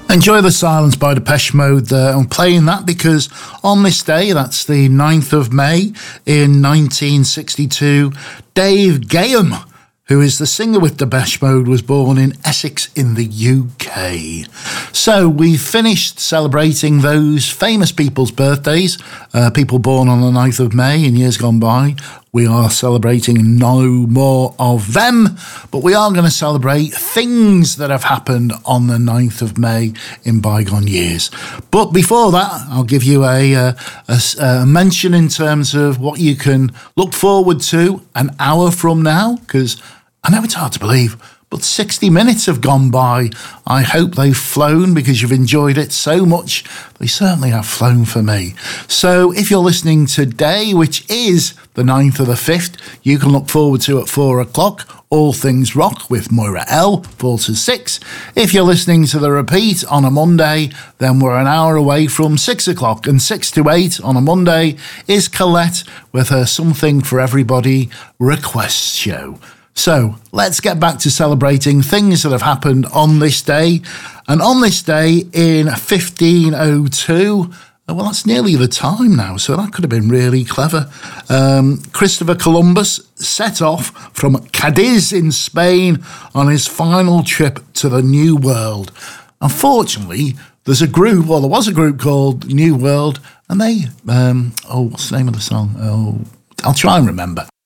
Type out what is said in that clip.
Enjoy the Silence by Depeche Mode there. I'm playing that because on this day, that's the 9th of May in 1962, Dave Gaham, who is the singer with Depeche Mode, was born in Essex in the UK. So we've finished celebrating those famous people's birthdays, people born on the 9th of May in years gone by. We are celebrating no more of them, but we are going to celebrate things that have happened on the 9th of May in bygone years. But before that, I'll give you a mention in terms of what you can look forward to an hour from now, because I know it's hard to believe, but 60 minutes have gone by. I hope they've flown because you've enjoyed it so much. They certainly have flown for me. So if you're listening today, which is the 9th of the 5th, you can look forward to at 4 o'clock, All Things Rock with Moira L, 4 to 6. If you're listening to the repeat on a Monday, then we're an hour away from 6 o'clock. And 6 to 8 on a Monday is Colette with her Something for Everybody request show. So let's get back to celebrating things that have happened on this day. And on this day in 1502, well, that's nearly the time now, so that could have been really clever. Christopher Columbus set off from Cadiz in Spain on his final trip to the New World. Unfortunately, there was a group called New World, and they, what's the name of the song? I'll try and remember.